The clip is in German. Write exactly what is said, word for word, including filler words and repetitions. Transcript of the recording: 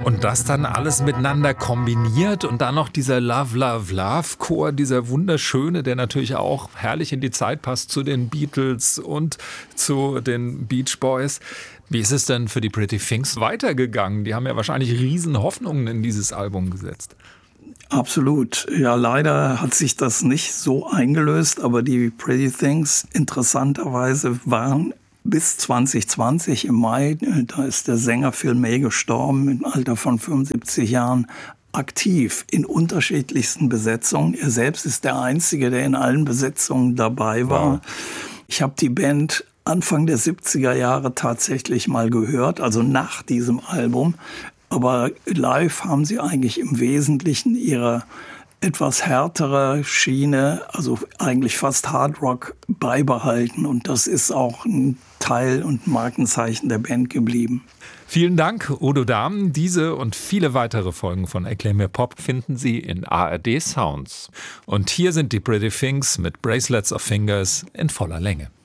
Und das dann alles miteinander kombiniert und dann noch dieser Love, Love, Love-Chor, dieser wunderschöne, der natürlich auch herrlich in die Zeit passt zu den Beatles und zu den Beach Boys. Wie ist es denn für die Pretty Things weitergegangen? Die haben ja wahrscheinlich riesen Hoffnungen in dieses Album gesetzt. Absolut. Ja, leider hat sich das nicht so eingelöst, aber die Pretty Things interessanterweise waren bis zwanzig zwanzig im Mai, da ist der Sänger Phil May gestorben, im Alter von fünfundsiebzig Jahren, aktiv in unterschiedlichsten Besetzungen. Er selbst ist der Einzige, der in allen Besetzungen dabei war. Wow. Ich habe die Band Anfang der siebziger Jahre tatsächlich mal gehört, also nach diesem Album. Aber live haben sie eigentlich im Wesentlichen ihre etwas härtere Schiene, also eigentlich fast Hard Rock, beibehalten. Und das ist auch ein Teil und Markenzeichen der Band geblieben. Vielen Dank, Udo Dahmen. Diese und viele weitere Folgen von Erklär mir Pop finden Sie in A R D Sounds. Und hier sind die Pretty Things mit Bracelets of Fingers in voller Länge.